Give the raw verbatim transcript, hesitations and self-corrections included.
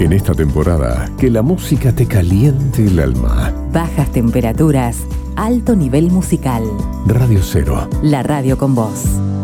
En esta temporada, que la música te caliente el alma. Bajas temperaturas, alto nivel musical. Radio Cero. La radio con vos.